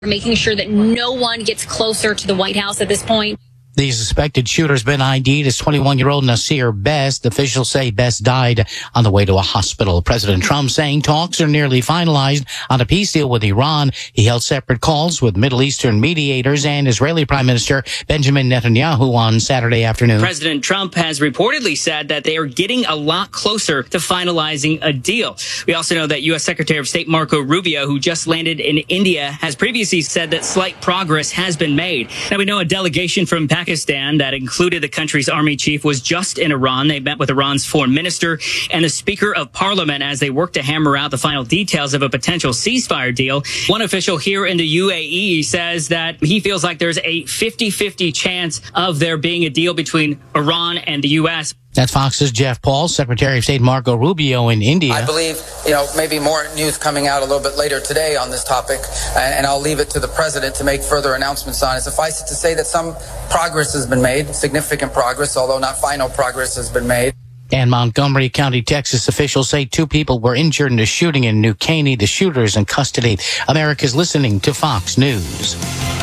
making sure that no one gets closer to the White House at this point. The suspected shooter has been ID'd as 21-year-old Nasir Best. Officials say Best died on the way to a hospital. President Trump saying talks are nearly finalized on a peace deal with Iran. He held separate calls with Middle Eastern mediators and Israeli Prime Minister Benjamin Netanyahu on Saturday afternoon. President Trump has reportedly said that they are getting a lot closer to finalizing a deal. We also know that U.S. Secretary of State Marco Rubio, who just landed in India, has previously said that slight progress has been made. Now, we know a delegation from Pakistan that included the country's army chief was just in Iran. They met with Iran's foreign minister and the Speaker of Parliament as they work to hammer out the final details of a potential ceasefire deal. One official here in the UAE says that he feels like there's a 50-50 chance of there being a deal between Iran and the U.S. That's Fox's Jeff Paul. Secretary of State Marco Rubio in India. I believe, maybe more news coming out a little bit later today on this topic, and I'll leave it to the president to make further announcements on it. Suffice it to say that some progress has been made, significant progress, although not final progress has been made. And Montgomery County, Texas officials say 2 people were injured in a shooting in New Caney. The shooter is in custody. America's listening to Fox News.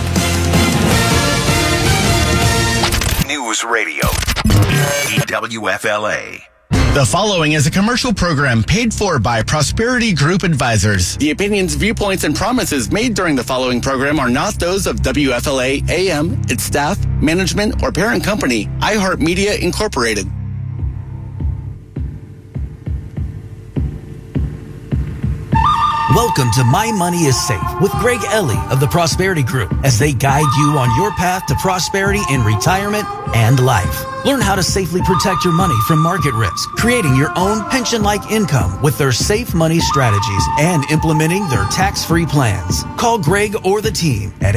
News Radio. WFLA. The following is a commercial program paid for by Prosperity Group Advisors. The opinions, viewpoints, and promises made during the following program are not those of WFLA AM, its staff, management, or parent company, iHeartMedia Incorporated. Welcome to My Money is Safe with Greg Ellie of the Prosperity Group as they guide you on your path to prosperity in retirement and life. Learn how to safely protect your money from market risk, creating your own pension-like income with their safe money strategies and implementing their tax-free plans. Call Greg or the team at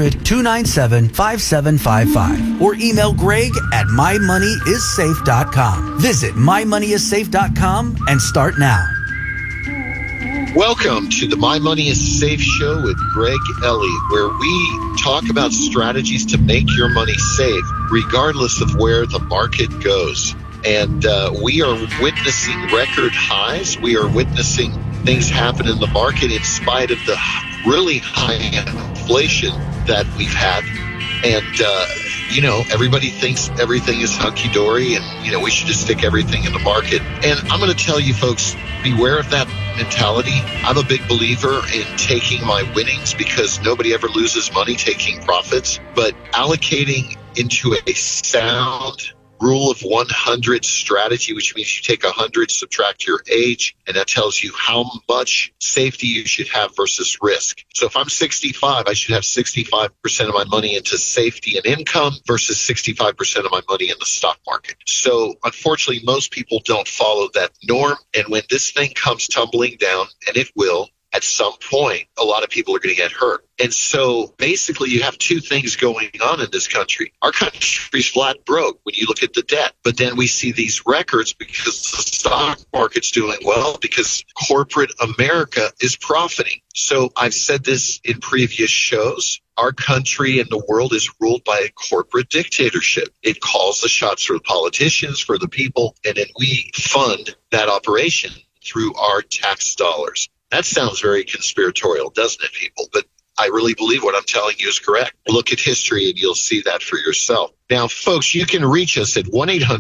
800-297-5755 or email Greg at mymoneyissafe.com. Visit mymoneyissafe.com and start now. Welcome to the My Money is Safe show with Greg Ellie, where we talk about strategies to make your money safe, regardless of where the market goes. And we are witnessing record highs. We are witnessing things happen in the market in spite of the really high inflation that we've had. And, everybody thinks everything is hunky-dory and, we should just stick everything in the market. And I'm going to tell you folks, beware of that mentality. I'm a big believer in taking my winnings because nobody ever loses money taking profits, but allocating into a sound rule of 100 strategy, which means you take 100, subtract your age, and that tells you how much safety you should have versus risk. So if I'm 65, I should have 65% of my money into safety and income versus 65% of my money in the stock market. So unfortunately, most people don't follow that norm. And when this thing comes tumbling down, and it will, at some point, a lot of people are going to get hurt. And so basically you have 2 things going on in this country. Our country's flat broke when you look at the debt. But then we see these records because the stock market's doing well, because corporate America is profiting. So I've said this in previous shows. Our country and the world is ruled by a corporate dictatorship. It calls the shots for the politicians, for the people, and then we fund that operation through our tax dollars. That sounds very conspiratorial, doesn't it, people? But I really believe what I'm telling you is correct. Look at history and you'll see that for yourself. Now, folks, you can reach us at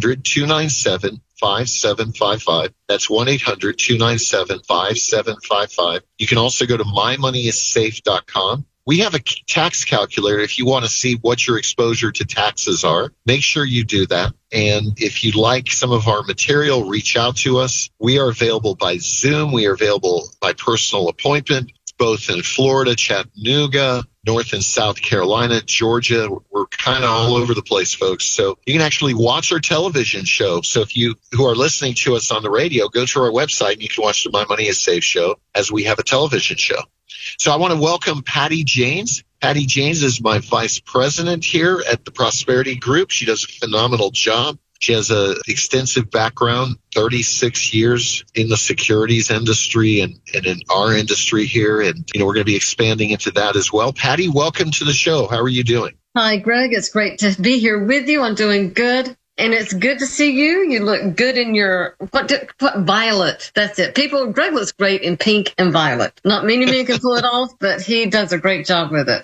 1-800-297-5755. That's 1-800-297-5755. You can also go to mymoneyissafe.com. We have a tax calculator if you want to see what your exposure to taxes are. Make sure you do that. And if you like some of our material, reach out to us. We are available by Zoom. We are available by personal appointment, both in Florida, Chattanooga, North and South Carolina, Georgia. We're kind of all over the place, folks. So you can actually watch our television show. So if you who are listening to us on the radio, go to our website and you can watch the My Money is Safe show as we have a television show. So I want to welcome Patty Janes. Patty Janes is my vice president here at the Prosperity Group. She does a phenomenal job. She has an extensive background, 36 years in the securities industry and in our industry here. And, we're going to be expanding into that as well. Patty, welcome to the show. How are you doing? Hi, Greg. It's great to be here with you. I'm doing good. And it's good to see you. You look good in your, what violet. That's it. Greg looks great in pink and violet. Not many men can pull it off, but he does a great job with it.